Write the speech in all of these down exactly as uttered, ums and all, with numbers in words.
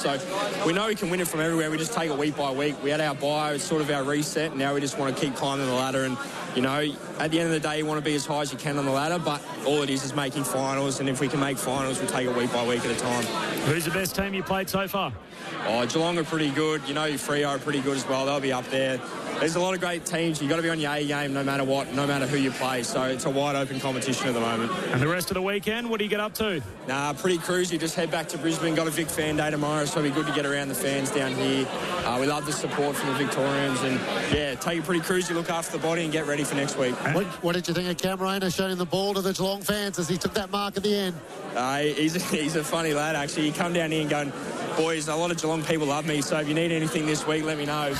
So we know we can win it from everywhere. We just take it week by week. We had our bye, it's sort of our reset, and now we just want to keep climbing the ladder. And, you know, at the end of the day, you want to be as high as you can on the ladder, but all it is is making finals, and if we can make finals, we'll take it week by week at a time. Who's the best team you played so far? Oh, Geelong are pretty good. You know, Freo are pretty good as well. They'll be up there. There's a lot of great teams. You've got to be on your A game no matter what, no matter who you play. So it's a wide open competition at the moment. And the rest of the weekend, what do you get up to? Nah, pretty cruisy. Just head back to Brisbane. Got a Vic fan day tomorrow, so it'll be good to get around the fans down here. Uh, we love the support from the Victorians. And, yeah, take a pretty cruisy, look after the body and get ready for next week. What, what did you think of Cam Rayner showing the ball to the Geelong fans as he took that mark at the end? Uh, he's, a, he's a funny lad, actually. He come down here and going, boys, a lot of Geelong people love me, so if you need anything this week, let me know.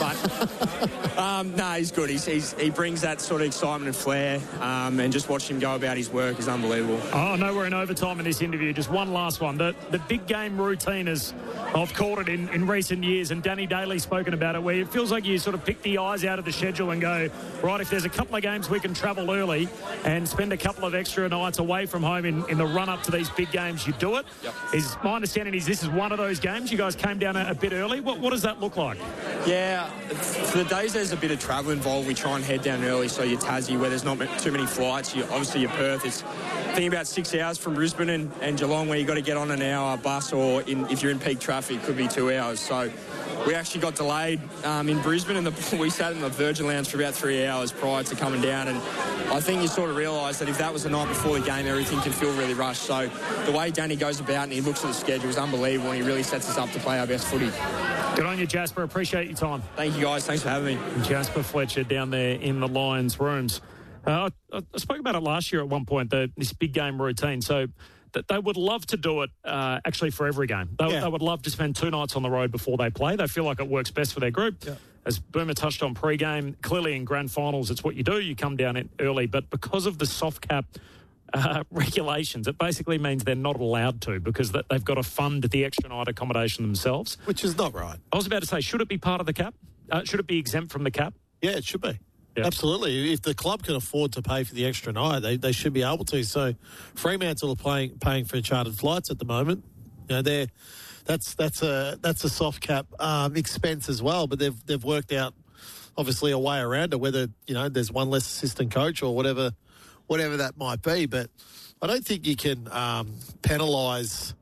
But, um, no, nah, he's good. He's, he's, he brings that sort of excitement and flair, um, and just watching him go about his work is unbelievable. Oh, no, we're in overtime in this interview. Just one last one. The, the big game routine, as I've called it in, in recent years, and Danny Daly's spoken about it, where it feels like you sort of pick the eyes out of the schedule and go, right, if there's a couple of games we can travel early and spend a couple of extra nights away from home in, in the run-up to these big games, you do it. Yep. Is my understanding is this is one of those games. You guys came down a, a bit early. What, what does that look like? Yeah, for the days there's a bit of travel involved, we try and head down early. So your Tassie, where there's not too many flights, you, obviously your Perth is thinking about six hours from Brisbane and, and Geelong, where you've got to get on an hour bus, or in, if you're in peak traffic, it could be two hours. So we actually got delayed um, in Brisbane, and the, we sat in the Virgin Lounge for about three hours prior to coming down. And I think you sort of realise that if that was the night before the game, everything can feel really rushed. So the way Danny goes about and he looks at the schedule is unbelievable, and he really sets us up to play our best footy. Good on you, Jasper. Appreciate your time. Thank you, guys. Thanks for having me. Jasper Fletcher down there in the Lions rooms. Uh, I, I spoke about it last year at one point, the, this big game routine. So that they would love to do it uh, actually for every game. They, yeah. they would love to spend two nights on the road before they play. They feel like it works best for their group. Yeah. As Boomer touched on pre-game, clearly in grand finals, it's what you do. You come down early. But because of the soft cap uh, regulations, it basically means they're not allowed to, because that they've got to fund the extra night accommodation themselves. Which is not right. I was about to say, should it be part of the cap? Uh, should it be exempt from the cap? Yeah, it should be. Yeah. Absolutely. If the club can afford to pay for the extra night, they, they should be able to. So Fremantle are paying paying for chartered flights at the moment. You know, they're that's that's a that's a soft cap um, expense as well. But they've they've worked out obviously a way around it. Whether you know there's one less assistant coach or whatever whatever that might be. But I don't think you can um, penalise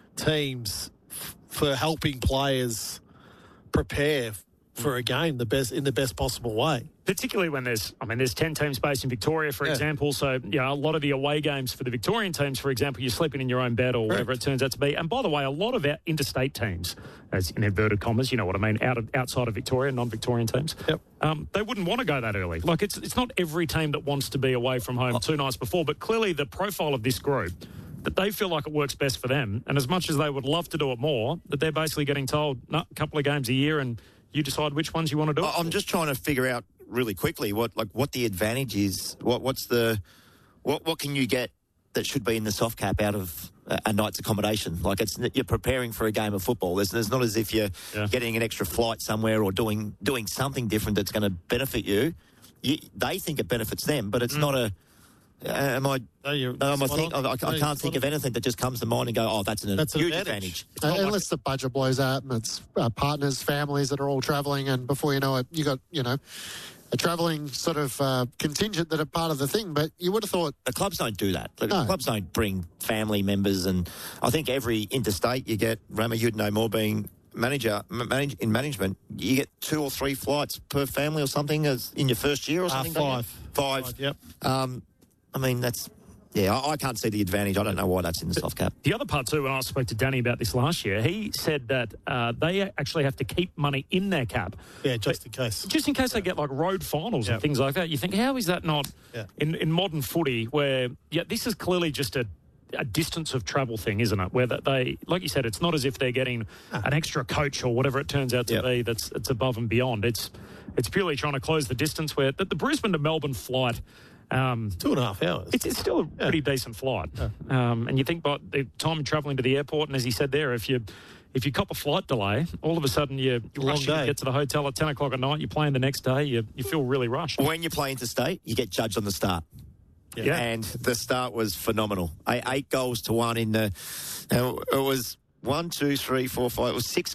teams f- for helping players prepare for a game the best in the best possible way. Particularly when there's, I mean, there's ten teams based in Victoria, for yeah. example. So, you know, a lot of the away games for the Victorian teams, for example, you're sleeping in your own bed or whatever right. it turns out to be. And by the way, a lot of our interstate teams, as in inverted commas, you know what I mean, out of outside of Victoria, non-Victorian teams, yep. um, they wouldn't want to go that early. Like, it's it's not every team that wants to be away from home oh. two nights before, but clearly the profile of this group, that they feel like it works best for them. And as much as they would love to do it more, that they're basically getting told, no, a couple of games a year and you decide which ones you want to do. I'm just trying to figure out really quickly what like what the advantage is. What what's the what what can you get that should be in the soft cap out of a, a night's accommodation? Like it's you're preparing for a game of football. There's, there's not as if you're yeah. getting an extra flight somewhere or doing doing something different that's going to benefit you. you. They think it benefits them, but it's mm. not a. Uh, am I? No, you're am I, think, I, I, I can't think of anything that just comes to mind and go, oh, that's an that's huge an advantage. advantage. Uh, like, unless the budget blows out and it's uh, partners, families that are all travelling, and before you know it, you got you know a travelling sort of uh, contingent that are part of the thing. But you would have thought the clubs don't do that. The no. clubs don't bring family members, and I think every interstate you get. Rama, you'd know more being manager manage, in management. You get two or three flights per family or something as in your first year or something. Uh, five. five, five. Yep. Um, I mean that's. Yeah, I, I can't see the advantage. I don't know why that's in the soft cap. The other part too, when I spoke to Danny about this last year, he said that uh, they actually have to keep money in their cap. Yeah, just in case. Just in case they get like road finals yep. and things like that. You think, how is that not yeah. in, in modern footy where, yeah, this is clearly just a, a distance of travel thing, isn't it? Where that they, like you said, it's not as if they're getting ah. an extra coach or whatever it turns out to yep. be that's it's above and beyond. It's it's purely trying to close the distance where the, the Brisbane to Melbourne flight, Um, Two and a half hours. It's, it's still a yeah. pretty decent flight. Yeah. Um, and you think about the time travelling to the airport, and as he said there, if you if you cop a flight delay, all of a sudden you're rushing to get to the hotel at ten o'clock at night, you're playing the next day, you, you feel really rushed. When you play interstate, you get judged on the start. Yeah. yeah. And the start was phenomenal. Eight, eight goals to one in the... Uh, it was one, two, three, four, five... It was six